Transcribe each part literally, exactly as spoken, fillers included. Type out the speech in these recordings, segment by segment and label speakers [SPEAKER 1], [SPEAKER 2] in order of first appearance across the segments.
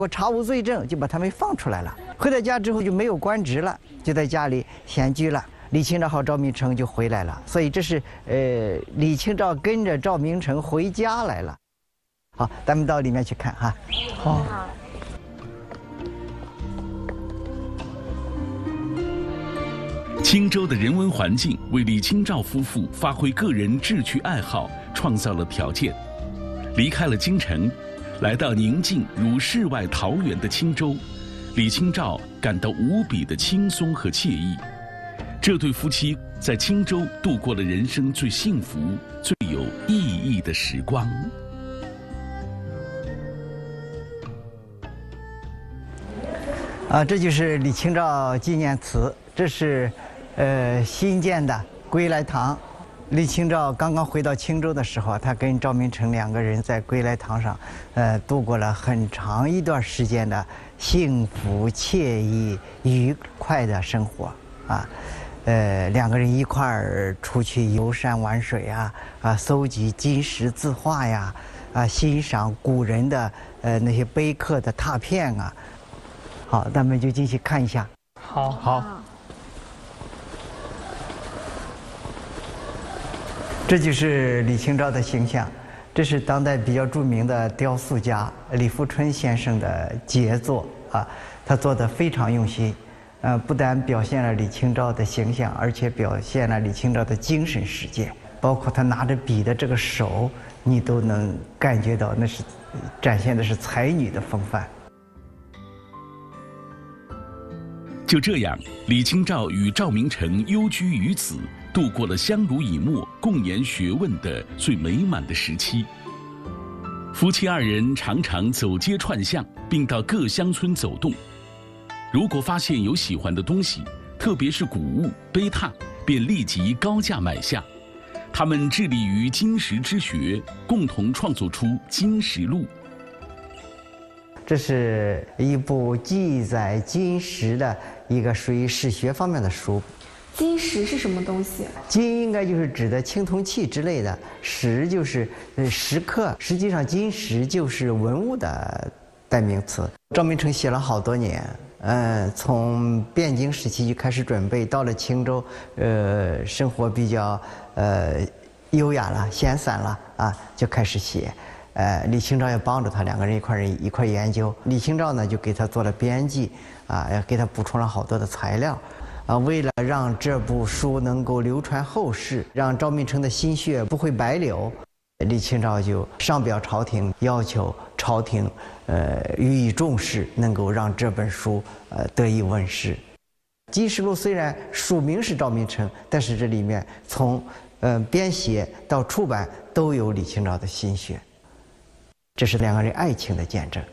[SPEAKER 1] 我查无罪证，就把他们放出来了。回到家之后就没有官职了，就在家里闲居了。李清照和赵明诚就回来了，所以这是呃李清照跟着赵明诚回家来了。好，咱们到里面去看哈。
[SPEAKER 2] 好。
[SPEAKER 3] 青州的人文环境为李清照夫妇发挥个人志趣爱好创造了条件。离开了京城，来到宁静如世外桃源的青州，李清照感到无比的轻松和惬意。这对夫妻在青州度过了人生最幸福、最有意义的时光。
[SPEAKER 1] 啊，这就是李清照纪念祠，这是呃新建的归来堂。李清照刚刚回到青州的时候，他跟赵明诚两个人在归来堂上，呃，度过了很长一段时间的幸福、惬意、愉快的生活啊。呃，两个人一块儿出去游山玩水啊，啊，搜集金石字画呀，啊，欣赏古人的呃那些碑刻的拓片啊。好，咱们就进去看一下。
[SPEAKER 2] 好，好。
[SPEAKER 1] 这就是李清照的形象，这是当代比较著名的雕塑家李富春先生的杰作啊，他做的非常用心，呃，不但表现了李清照的形象，而且表现了李清照的精神世界，包括他拿着笔的这个手，你都能感觉到那是展现的是才女的风范。
[SPEAKER 3] 就这样，李清照与赵明诚幽居于此，度过了相濡以沫、共研学问的最美满的时期。夫妻二人常常走街串巷，并到各乡村走动。如果发现有喜欢的东西，特别是古物、碑拓，便立即高价买下。他们致力于金石之学，共同创作出《金石录》。
[SPEAKER 1] 这是一部记载金石的一个属于史学方面的书。
[SPEAKER 4] 金石是什么东西？
[SPEAKER 1] 金应该就是指的青铜器之类的，石就是呃石刻。实际上，金石就是文物的代名词。赵明诚写了好多年，呃，从汴京时期就开始准备，到了青州，呃，生活比较呃优雅了、闲散了啊，就开始写。呃，李清照也帮着他，两个人一块人一块研究。李清照呢，就给他做了编辑，啊，也给他补充了好多的材料，啊，为了让这部书能够流传后世，让赵明诚的心血不会白流，李清照就上表朝廷，要求朝廷，呃，予以重视，能够让这本书呃得以问世。《金石录》虽然署名是赵明诚，但是这里面从呃编写到出版都有李清照的心血。这是两个人爱情的见证。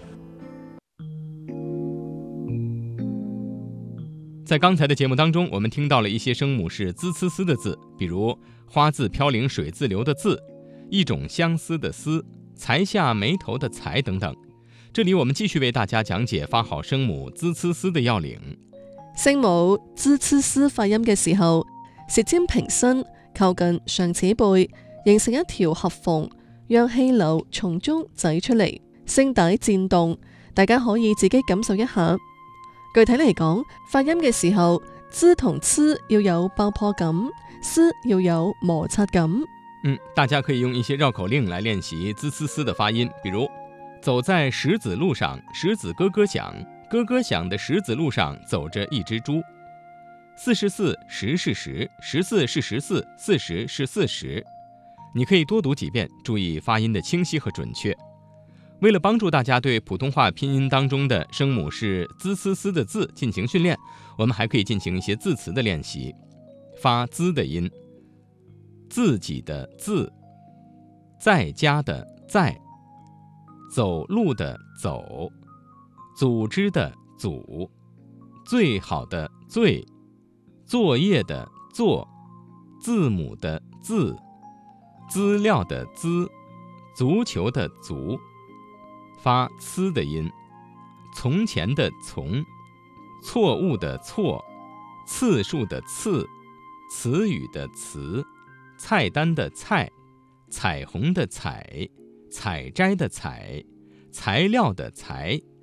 [SPEAKER 5] 在刚才的节目当中，我们听到了一些声母是滋呲丝的字，比如花自飘零水自流的自，一种相思的思，才下眉头的才等等。这里我们继续为大家講解發好聲母滋呲絲的要領。
[SPEAKER 6] 聲母滋呲絲發音嘅時候，舌尖平伸，靠近上齒背，形成一條合縫，讓氣流從中擠出嚟，聲帶顫動，大家可以自己感受一下。具體嚟講，發音嘅時候，滋同呲要有爆破感，絲要有摩擦感。
[SPEAKER 5] 嗯，大家可以用一些繞口令來練習滋呲絲的發音，比如走在石子路上，石子咯咯響，咯咯響的石子路上走着一隻豬。四十四，十是十，十四是十四，四十是四十。你可以多讀幾遍，注意發音的清晰和準確。為了幫助大家對普通話拼音當中的聲母是滋呲絲的字進行訓練，我們還可以進行一些字詞的練習。發滋的音，自己的自，在家的在，走路的走，組織的組，最好的最，作業的作，字母的字，資料的資，足球的足。發呲的音，從前的從，錯誤的錯，次數的次，詞語的詞，菜單的菜，彩虹的彩，採摘的採，材料的材，